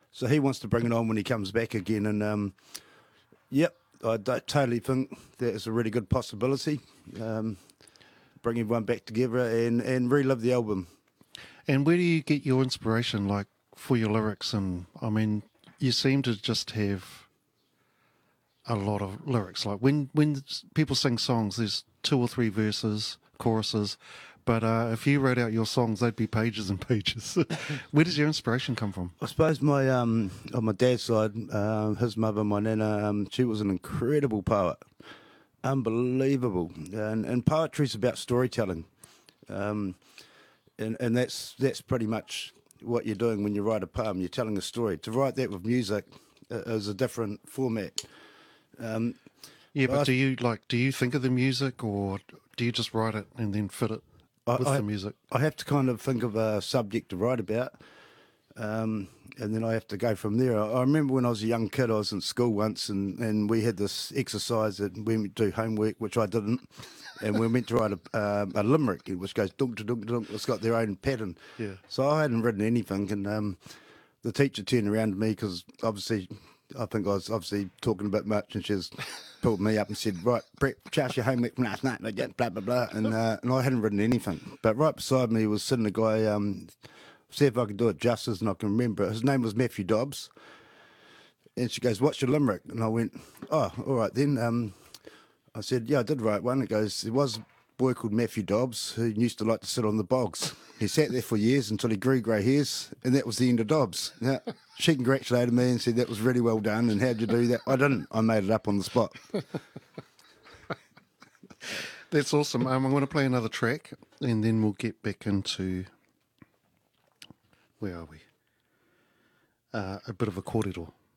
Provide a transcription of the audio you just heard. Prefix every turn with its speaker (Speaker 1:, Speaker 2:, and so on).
Speaker 1: So he wants to bring it on when he comes back again. And yep, totally think that is a really good possibility. Bring everyone back together and relive the album.
Speaker 2: And where do you get your inspiration, like, for your lyrics? And, I mean, you seem to just have a lot of lyrics. Like, when people sing songs, there's 2 or 3 verses, choruses. But if you wrote out your songs, they'd be pages and pages. Where does your inspiration come from?
Speaker 1: I suppose on my dad's side, his mother, my nana, she was an incredible poet. Unbelievable. And poetry's about storytelling. And that's pretty much what you're doing when you write a poem. You're telling a story. To write that with music is a different format.
Speaker 2: Yeah, but do you think of the music, or do you just write it and then fit it with the music?
Speaker 1: I have to kind of think of a subject to write about, and then I have to go from there. I remember when I was a young kid, I was in school once, and we had this exercise that when we do homework, which I didn't, and we went to write a limerick, which goes dunk to dunk to dunk. It's got their own pattern.
Speaker 2: Yeah.
Speaker 1: So I hadn't written anything, and the teacher turned around to me because obviously I think I was obviously talking a bit much, and she just pulled me up and said, "Right, Brett, charge your homework from last night," like that, blah blah blah, and I hadn't written anything. But right beside me was sitting a guy. See if I can do it justice, and I can remember it. His name was Matthew Dobbs, and she goes, "What's your limerick?" And I went, "Oh, all right then." I said, "Yeah, I did write one." It goes, "There was a boy called Matthew Dobbs who used to like to sit on the bogs. He sat there for years until he grew grey hairs, and that was the end of Dobbs." Now, she congratulated me and said that was really well done, and how'd you do that? I didn't. I made it up on the spot.
Speaker 2: That's awesome. I'm going to play another track, and then we'll get back into, where are we? A bit of a kōrero.